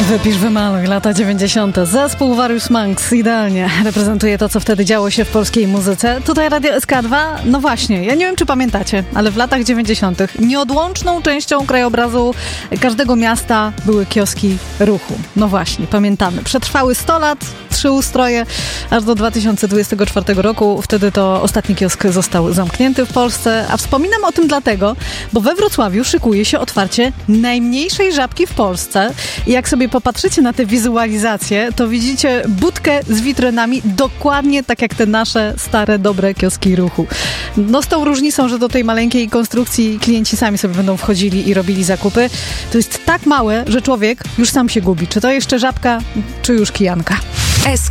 Wypisz, wymaluj, lata 90. Zespół Various Monks idealnie reprezentuje to, co wtedy działo się w polskiej muzyce. Tutaj Radio SK2, no właśnie, ja nie wiem, czy pamiętacie, ale w latach 90. nieodłączną częścią krajobrazu każdego miasta były kioski ruchu. No właśnie, pamiętamy. Przetrwały 100 lat, 3 ustroje, aż do 2024 roku. Wtedy to ostatni kiosk został zamknięty w Polsce. A wspominam o tym dlatego, bo we Wrocławiu szykuje się otwarcie najmniejszej żabki w Polsce. I jak sobie popatrzycie na te wizualizacje, to widzicie budkę z witrynami dokładnie tak jak te nasze stare, dobre kioski ruchu. No z tą różnicą, że do tej maleńkiej konstrukcji klienci sami sobie będą wchodzili i robili zakupy. To jest tak małe, że człowiek już sam się gubi. Czy to jeszcze żabka, czy już kijanka?